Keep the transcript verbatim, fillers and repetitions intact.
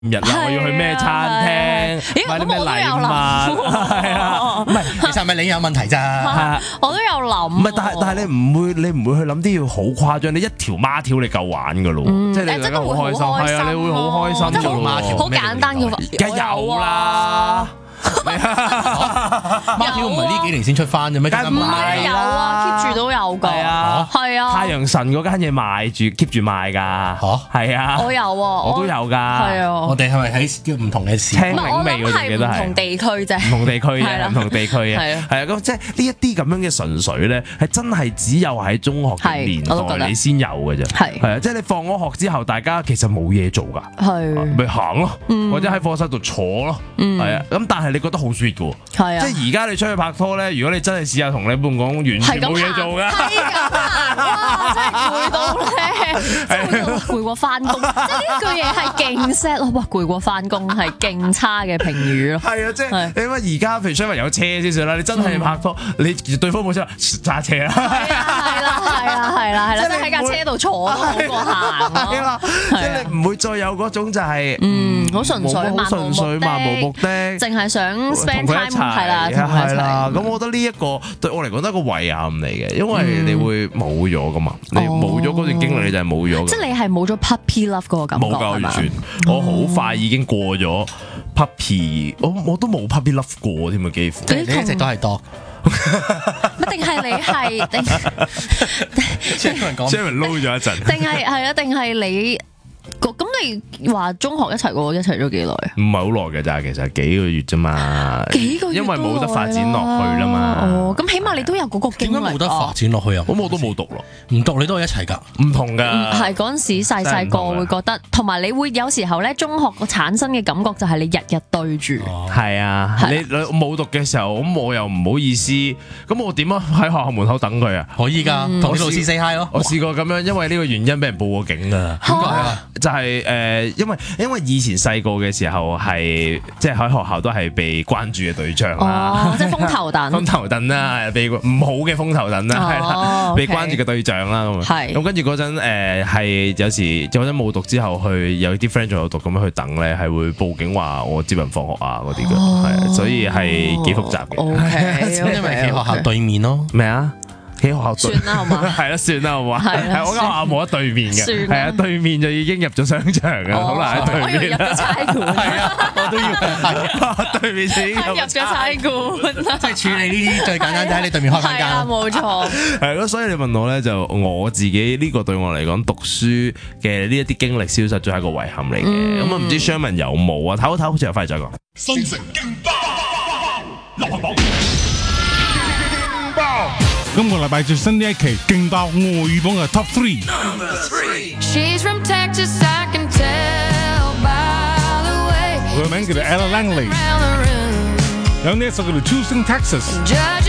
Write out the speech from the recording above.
日啦，我要去咩餐廳，買啲咩禮物，係啊，唔係， 其實係咪你有問題咋？ 我都有諗。 唔係，但係但係你唔會，你唔會去諗啲要好誇張，你一條孖條你夠玩噶咯，即係你大家好開心，係啊，你會好開心㗎咯， 好簡單嘅， 梗係有啦。 孖條唔係呢幾年先出翻嘅咩？ 梗唔係有啊 ，keep 住都有㗎。 係啊， 係啊。 太陽神嗰間嘢賣住 keep 住賣㗎。嚇，係啊。 我有啊， 我都有㗎。係啊。 我哋係咪喺叫唔同嘅市？ 青檸味嗰啲記得係。 唔同地區啫。 唔同地區嘅，唔同地區嘅。 係啊。 係啊，咁即係呢一啲咁樣嘅純粹咧，係真係只有喺中學嘅年代你先有嘅啫。係。係啊，即係你放咗學之後，大家其實冇嘢做㗎。係。咪行咯，或者喺課室度坐咯。係啊，咁但係你覺得好 sweet 㗎喎。係啊，即係而家你出去拍拖咧，如果你真係試下同你伴講，完全冇嘢做㗎， 係咁啊！哇，真係攰到咧，真係攰過翻工。即係呢句嘢係勁 sad 咯，哇！攰過翻工係勁差嘅評語咯。 係啊，即係你話而家譬如雖然有車先算啦，你真係拍拖，你對方冇車揸車啦。 係啊，係啦，係啦，係啦，即係喺架車度坐都好過行咯。 即係你唔會再有嗰種就係嗯好純粹、 好純粹、漫無目的， 淨係想 spend time 係啦， 係啦。咁我覺得呢一個對我嚟講都係一個遺憾嚟嘅，因為你會冇咗噶嘛，你冇咗嗰段經歷，你就係冇咗。 即係你係冇咗 puppy love 嗰個感覺。 冇㗎，完全。我好快已經過咗 puppy，我我都冇 puppy love 過添啊，幾乎。 你一直都係多。 定係你係定 ？Sharon 講 ，Sharon 撈咗一陣。 定係係啊？定係你？咁你話中學一齊過，一齊咗幾耐啊？ 唔係好耐嘅咋，其實幾個月啫嘛。 幾個月因為冇得發展落去啦嘛。 哦，咁起碼你都有嗰個經歷。 點解冇得發展落去啊？ 咁我都冇讀咯， 唔讀你都係一齊㗎， 唔同㗎。 係嗰陣時細細個會覺得，同埋你會有時候咧，中學個產生嘅感覺就係你日日對住。 係啊，你冇讀嘅時候，咁我又唔好意思，咁我點啊？喺學校門口等佢啊？ 可以㗎，同啲老師 say hi 咯。 我試過咁樣，因為呢個原因俾人報過警㗎。點解啊？就係誒，因為因為以前細個嘅時候係即係喺學校都係被關注嘅對象啦， 即係風頭躉， 風頭躉啦，被唔好嘅風頭躉啦，係啦，被關注嘅對象啦咁。係咁跟住嗰陣誒係有時嗰陣冇讀之後去有啲 friend 仲有讀咁樣去等咧，係會報警話我接人放學啊嗰啲嘅，係所以係幾複雜嘅。 O K， 因為喺學校對面咯。 咩啊？喺學校算啦，好嘛？ 係啦，算啦，好嘛？係我間學校冇得對面嘅，係啊，對面就已經入咗商場嘅，好難喺對面。 我以為入咗差館， 係啊，我都要係對面已經入咗差館， 即係處理呢啲最簡單就喺你對面開翻間。 係啊，冇錯。 係咯，所以你問我咧，就我自己呢個對我嚟講，讀書嘅呢一啲經歷消失咗係一個遺憾嚟嘅。咁啊，唔知 Sherman 有冇啊？唞一唞，好似又翻嚟再講。新城勁爆流行榜。 今個禮拜最新呢一期勁爆外語榜嘅 Top Three。佢個名叫做 Ella Langley，有呢一首叫做 Choosing Texas。